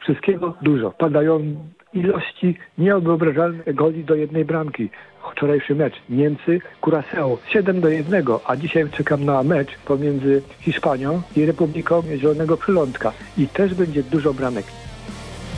Wszystkiego dużo. Padają ilości niewyobrażalne goli do jednej bramki. Wczorajszy mecz Niemcy, Curaçao 7-1, a dzisiaj czekam na mecz pomiędzy Hiszpanią i Republiką Zielonego Przylądka i też będzie dużo bramek.